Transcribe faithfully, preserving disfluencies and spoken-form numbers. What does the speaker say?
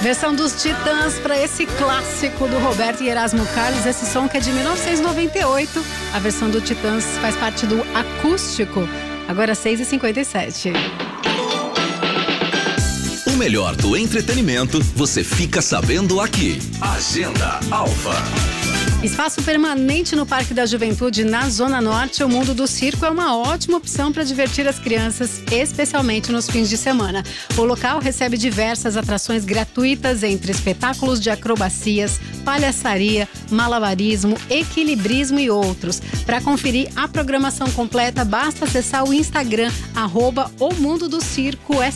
Versão dos Titãs para esse clássico do Roberto e Erasmo Carlos. Esse som que é de mil novecentos e noventa e oito. A versão do Titãs faz parte do acústico. Agora seis e cinquenta e sete. O melhor do entretenimento você fica sabendo aqui. Agenda Alfa. Espaço permanente no Parque da Juventude, na Zona Norte. O Mundo do Circo é uma ótima opção para divertir as crianças, especialmente nos fins de semana. O local recebe diversas atrações gratuitas, entre espetáculos de acrobacias, palhaçaria, malabarismo, equilibrismo e outros. Para conferir a programação completa, basta acessar o Instagram, arroba o Mundo do Circo